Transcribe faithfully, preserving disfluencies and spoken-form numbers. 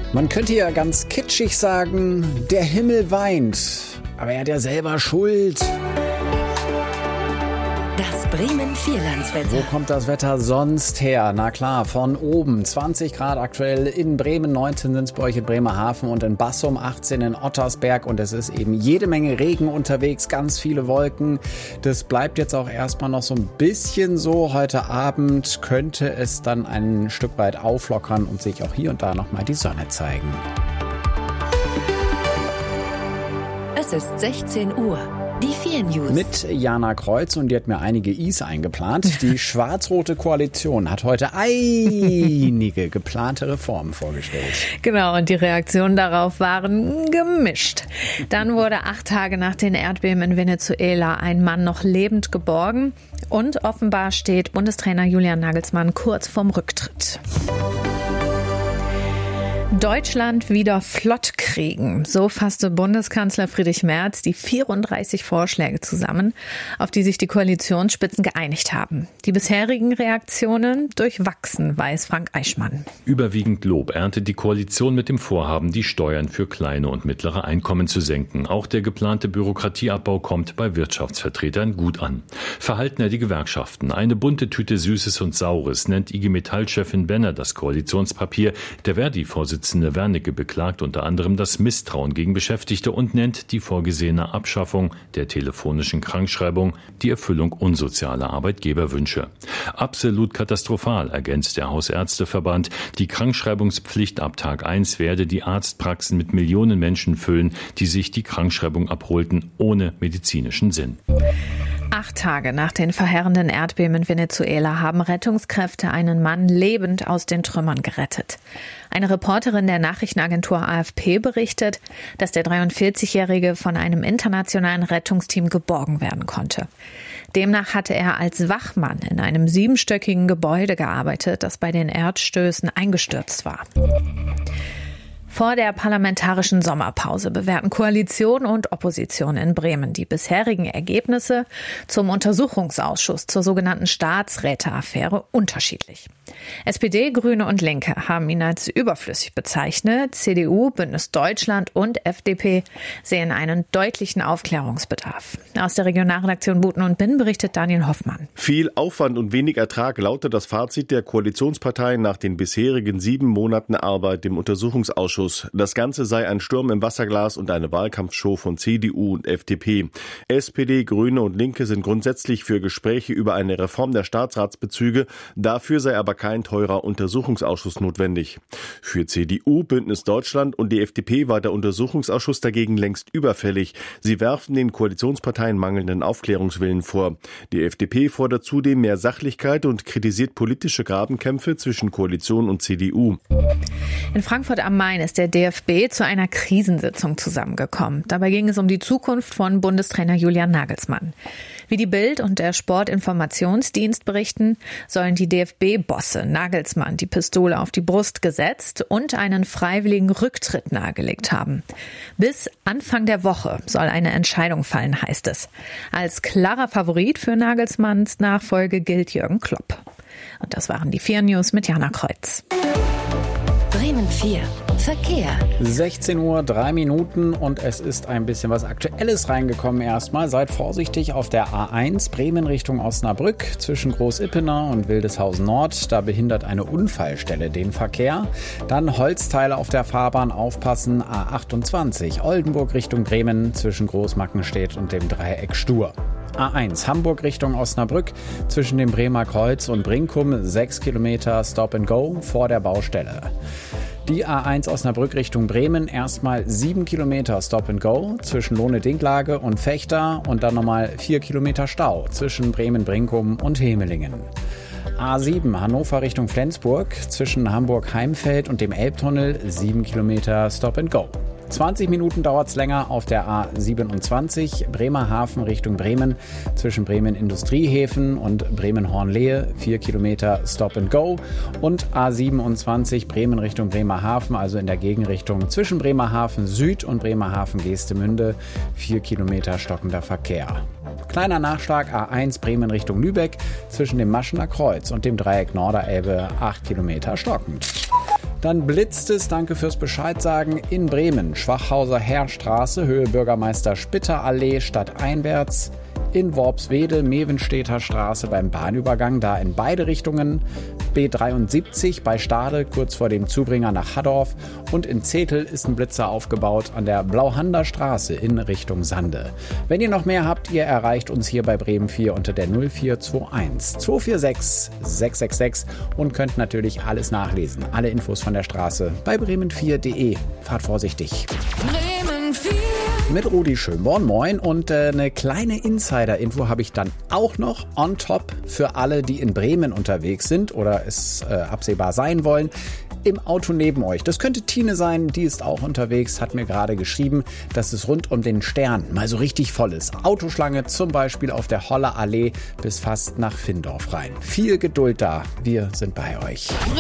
Man könnte ja ganz kitschig sagen, der Himmel weint, aber er hat ja selber Schuld. Das Bremen Vierlandswetter. Wo kommt das Wetter sonst her? Na klar, von oben. zwanzig Grad aktuell in Bremen, neunzehn sind es bei euch in Bremerhaven und in Bassum, achtzehn in Ottersberg. Und es ist eben jede Menge Regen unterwegs, ganz viele Wolken. Das bleibt jetzt auch erstmal noch so ein bisschen so. Heute Abend könnte es dann ein Stück weit auflockern und sich auch hier und da nochmal die Sonne zeigen. Es ist sechzehn Uhr. Die vier News. Mit Jana Kreuz, und die hat mir einige Is eingeplant. Die schwarz-rote Koalition hat heute einige geplante Reformen vorgestellt. Genau, und die Reaktionen darauf waren gemischt. Dann wurde acht Tage nach den Erdbeben in Venezuela ein Mann noch lebend geborgen. Und offenbar steht Bundestrainer Julian Nagelsmann kurz vorm Rücktritt. Deutschland wieder flott kriegen. So fasste Bundeskanzler Friedrich Merz die vierunddreißig Vorschläge zusammen, auf die sich die Koalitionsspitzen geeinigt haben. Die bisherigen Reaktionen durchwachsen, weiß Frank Eichmann. Überwiegend Lob erntet die Koalition mit dem Vorhaben, die Steuern für kleine und mittlere Einkommen zu senken. Auch der geplante Bürokratieabbau kommt bei Wirtschaftsvertretern gut an. Verhalten er die Gewerkschaften. Eine bunte Tüte Süßes und Saures nennt I G Metall-Chefin Benner das Koalitionspapier. Der Verdi-Vorsitzende Wernicke beklagt unter anderem das Misstrauen gegen Beschäftigte und nennt die vorgesehene Abschaffung der telefonischen Krankschreibung die Erfüllung unsozialer Arbeitgeberwünsche. Absolut katastrophal, ergänzt der Hausärzteverband. Die Krankschreibungspflicht ab Tag eins werde die Arztpraxen mit Millionen Menschen füllen, die sich die Krankschreibung abholten, ohne medizinischen Sinn. Acht Tage nach den verheerenden Erdbeben in Venezuela haben Rettungskräfte einen Mann lebend aus den Trümmern gerettet. Eine Reporterin der Nachrichtenagentur A F P berichtet, dass der dreiundvierzigjährige von einem internationalen Rettungsteam geborgen werden konnte. Demnach hatte er als Wachmann in einem siebenstöckigen Gebäude gearbeitet, das bei den Erdstößen eingestürzt war. Vor der parlamentarischen Sommerpause bewerten Koalition und Opposition in Bremen die bisherigen Ergebnisse zum Untersuchungsausschuss zur sogenannten Staatsräteaffäre unterschiedlich. S P D, Grüne und Linke haben ihn als überflüssig bezeichnet. C D U, Bündnis Deutschland und F D P sehen einen deutlichen Aufklärungsbedarf. Aus der Regionalredaktion Buten und Binn berichtet Daniel Hoffmann. Viel Aufwand und wenig Ertrag lautet das Fazit der Koalitionsparteien nach den bisherigen sieben Monaten Arbeit im Untersuchungsausschuss. Das Ganze sei ein Sturm im Wasserglas und eine Wahlkampfshow von C D U und F D P. S P D, Grüne und Linke sind grundsätzlich für Gespräche über eine Reform der Staatsratsbezüge. Dafür sei aber kein teurer Untersuchungsausschuss notwendig. Für C D U, Bündnis Deutschland und die F D P war der Untersuchungsausschuss dagegen längst überfällig. Sie werfen den Koalitionsparteien mangelnden Aufklärungswillen vor. Die F D P fordert zudem mehr Sachlichkeit und kritisiert politische Grabenkämpfe zwischen Koalition und C D U. In Frankfurt am Main ist der D F B zu einer Krisensitzung zusammengekommen. Dabei ging es um die Zukunft von Bundestrainer Julian Nagelsmann. Wie die Bild und der Sportinformationsdienst berichten, sollen die D F B-Bosse Nagelsmann die Pistole auf die Brust gesetzt und einen freiwilligen Rücktritt nahegelegt haben. Bis Anfang der Woche soll eine Entscheidung fallen, heißt es. Als klarer Favorit für Nagelsmanns Nachfolge gilt Jürgen Klopp. Und das waren die vier News mit Jana Kreuz. Bremen vier. Verkehr. sechzehn Uhr, drei Minuten und es ist ein bisschen was Aktuelles reingekommen erstmal. Seid vorsichtig auf der A eins Bremen Richtung Osnabrück zwischen Groß-Ippener und Wildeshausen Nord. Da behindert eine Unfallstelle den Verkehr. Dann Holzteile auf der Fahrbahn aufpassen. A achtundzwanzig Oldenburg Richtung Bremen zwischen Großmackenstedt und dem Dreieck Stur. A eins Hamburg Richtung Osnabrück zwischen dem Bremer Kreuz und Brinkum sechs Kilometer Stop and Go vor der Baustelle. Die A eins Osnabrück Richtung Bremen erstmal sieben Kilometer Stop and Go zwischen Lohne-Dinklage und Vechta und dann nochmal vier Kilometer Stau zwischen Bremen-Brinkum und Hemelingen. A sieben Hannover Richtung Flensburg zwischen Hamburg-Heimfeld und dem Elbtunnel sieben Kilometer Stop and Go. zwanzig Minuten dauert es länger auf der A siebenundzwanzig Bremerhaven Richtung Bremen zwischen Bremen Industriehäfen und Bremen-Hornlehe vier Kilometer Stop and Go und A siebenundzwanzig Bremen Richtung Bremerhaven, also in der Gegenrichtung zwischen Bremerhaven Süd und Bremerhaven Geestemünde vier Kilometer stockender Verkehr. Kleiner Nachschlag A eins Bremen Richtung Lübeck zwischen dem Maschener Kreuz und dem Dreieck Norderelbe acht Kilometer stockend. Dann blitzt es, danke fürs Bescheid sagen, in Bremen. Schwachhauser Heerstraße, Höhe Bürgermeister Spitter Allee, stadteinwärts. In Worpswede, Mevenstädter Straße beim Bahnübergang, da in beide Richtungen. B dreiundsiebzig bei Stade, kurz vor dem Zubringer nach Haddorf. Und in Zetel ist ein Blitzer aufgebaut an der Blauhander Straße in Richtung Sande. Wenn ihr noch mehr habt, ihr erreicht uns hier bei Bremen vier unter der null vier zwei eins zwei vier sechs sechs sechs sechs und könnt natürlich alles nachlesen. Alle Infos von der Straße bei bremen vier punkt de. Fahrt vorsichtig. Bremen vier. Mit Rudi Schönborn, moin, und äh, eine kleine Insider-Info habe ich dann auch noch on top für alle, die in Bremen unterwegs sind oder es äh, absehbar sein wollen. Im Auto neben euch. Das könnte Tine sein, die ist auch unterwegs, hat mir gerade geschrieben, dass es rund um den Stern mal so richtig voll ist. Autoschlange zum Beispiel auf der Holler Allee bis fast nach Findorf rein. Viel Geduld da, wir sind bei euch.